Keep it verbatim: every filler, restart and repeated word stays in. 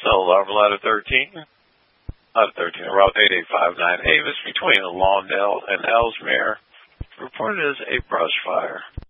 So, alarm ladder thirteen, ladder thirteen, Route eight eight five nine Avis between Lawndale and Ellesmere, reported as a brush fire.